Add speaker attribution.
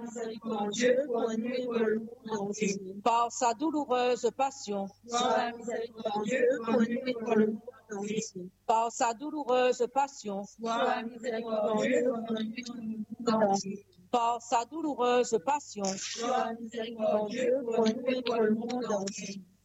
Speaker 1: miséricordieux pour nous et pour le monde entier.
Speaker 2: Par sa douloureuse passion.
Speaker 1: Sois miséricordieux pour nous et pour le monde entier.
Speaker 2: Par sa douloureuse passion.
Speaker 1: Sois miséricordieux pour nous et pour le monde entier.
Speaker 2: Par sa douloureuse passion.
Speaker 1: Sois miséricordieux pour nous et pour le monde entier.